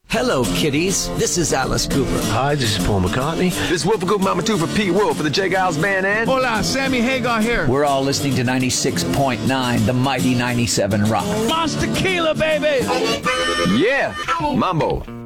Hello, kiddies. This is Alice Cooper. Hi, this is Paul McCartney. This is Wolf Group Mama 2 for Pete Wolf for the J. Giles Band and... Hola, Sammy Hagar here. We're all listening to 96.9, the mighty 97 Rock. Monster Tequila, baby. Yeah, Mambo.